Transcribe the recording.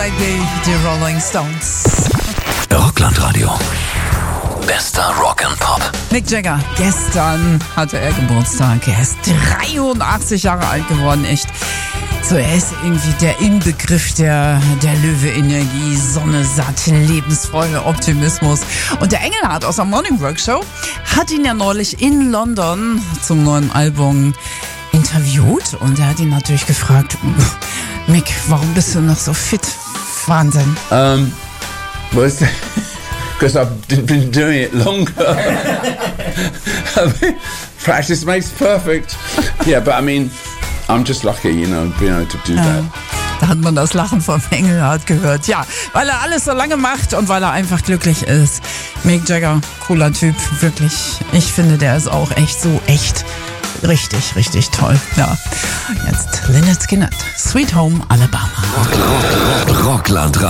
Die Rolling Stones. Rockland-Radio. Bester Rock and Pop. Mick Jagger, gestern hatte er Geburtstag. Er ist 83 Jahre alt geworden, echt. So, er ist irgendwie der Inbegriff der Löwe-Energie, Sonne satt, Lebensfreude, Optimismus. Und der Engelhardt aus der Morning Work-Show hat ihn ja neulich in London zum neuen Album interviewt. Und er hat ihn natürlich gefragt, Mick, warum bist du noch so fit? Wahnsinn. Because I've been doing it longer. Practice makes perfect. Yeah, but I mean, I'm just lucky, you know, being able to do that. Da hat man das Lachen vom Engelhardt gehört. Ja, weil er alles so lange macht und weil er einfach glücklich ist. Mick Jagger, cooler Typ, wirklich. Ich finde, der ist auch echt so echt. Richtig, richtig toll. Ja, jetzt Lynyrd Skynyrd, Sweet Home Alabama. Rockland